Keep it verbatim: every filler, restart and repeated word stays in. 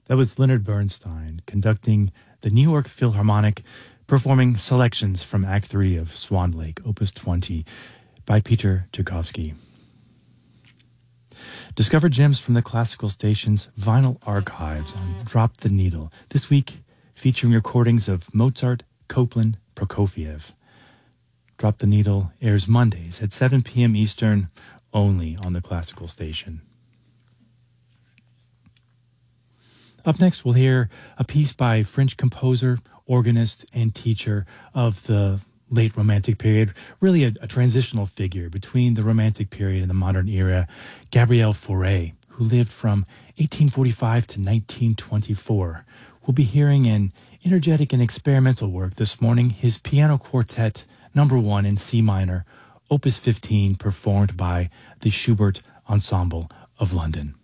That was Leonard Bernstein conducting the New York Philharmonic, performing selections from Act three of Swan Lake, Opus twenty, by Peter Tchaikovsky. Discover gems from the classical station's vinyl archives on Drop the Needle, this week featuring recordings of Mozart, Copland, Prokofiev. Drop the Needle airs Mondays at seven p.m. Eastern, only on the classical station. Up next, we'll hear a piece by French composer, organist, and teacher of the late Romantic period, really a, a transitional figure between the Romantic period and the modern era, Gabriel Fauré, who lived from eighteen forty-five to nineteen twenty-four. We'll be hearing an energetic and experimental work this morning, his piano quartet number one in C minor, Opus fifteen, performed by the Schubert Ensemble of London.